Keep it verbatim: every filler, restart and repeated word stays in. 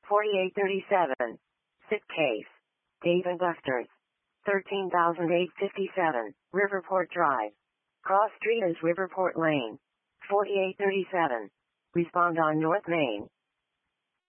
forty-eight thirty-seven. Sit case. Dave and Buster's. thirteen thousand eight hundred fifty-seven. Riverport Drive. Cross Street is Riverport Lane. forty-eight thirty-seven. Respond on North Main.